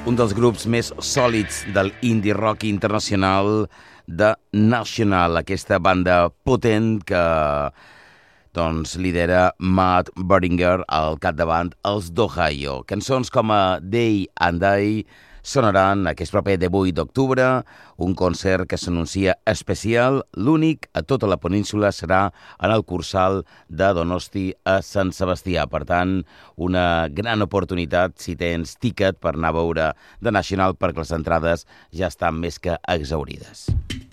un dels grups més sòlids del indie rock internacional de National, aquesta banda potent que lidera Matt Berninger al capdavant els d'Ohio. Cançons com a Day and I sonaran aquest proper 18 d'octubre, un concert que s'anuncia especial, l'únic a tota la península serà en el Cursal de Donosti a Sant Sebastià. Per tant, una gran oportunitat si tens tiquet per anar a veure The National, perquè les entrades ja estan més que exhaurides.